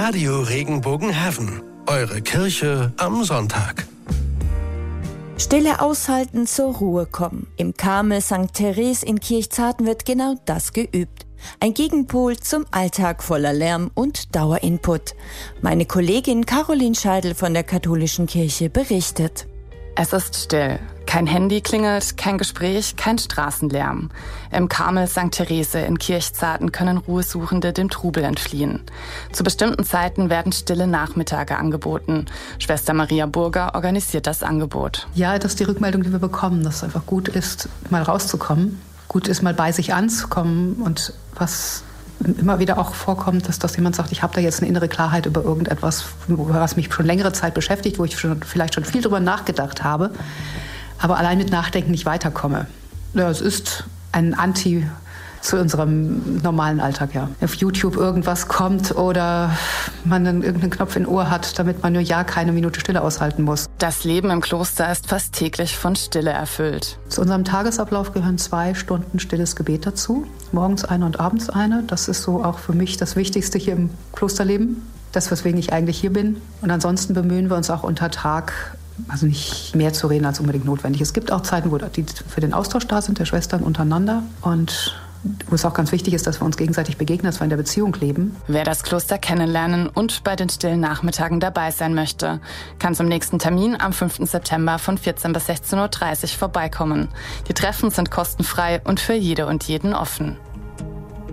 Radio Regenbogenhaven. Eure Kirche am Sonntag. Stille aushalten, zur Ruhe kommen. Im Karmel St. Therese in Kirchzarten wird genau das geübt. Ein Gegenpol zum Alltag voller Lärm und Dauerinput. Meine Kollegin Caroline Scheidel von der Katholischen Kirche berichtet. Es ist still. Kein Handy klingelt, kein Gespräch, kein Straßenlärm. Im Karmel St. Therese in Kirchzarten können Ruhesuchende dem Trubel entfliehen. Zu bestimmten Zeiten werden stille Nachmittage angeboten. Schwester Maria Burger organisiert das Angebot. Ja, das ist die Rückmeldung, die wir bekommen, dass es einfach gut ist, mal rauszukommen. Gut ist, mal bei sich anzukommen. Und was immer wieder auch vorkommt, dass jemand sagt, ich habe da jetzt eine innere Klarheit über irgendetwas, was mich schon längere Zeit beschäftigt, wo ich vielleicht schon viel drüber nachgedacht habe, aber allein mit Nachdenken nicht weiterkomme. Ja, es ist ein Anti zu unserem normalen Alltag, ja. Auf YouTube irgendwas kommt oder man dann irgendeinen Knopf im Ohr hat, damit man nur keine Minute Stille aushalten muss. Das Leben im Kloster ist fast täglich von Stille erfüllt. Zu unserem Tagesablauf gehören 2 Stunden stilles Gebet dazu. Morgens eine und abends eine. Das ist so auch für mich das Wichtigste hier im Klosterleben. Das, weswegen ich eigentlich hier bin. Und ansonsten bemühen wir uns auch unter Tag, also nicht mehr zu reden als unbedingt notwendig. Es gibt auch Zeiten, wo die für den Austausch da sind, der Schwestern untereinander. Und wo es auch ganz wichtig ist, dass wir uns gegenseitig begegnen, dass wir in der Beziehung leben. Wer das Kloster kennenlernen und bei den stillen Nachmittagen dabei sein möchte, kann zum nächsten Termin am 5. September von 14 bis 16.30 Uhr vorbeikommen. Die Treffen sind kostenfrei und für jede und jeden offen.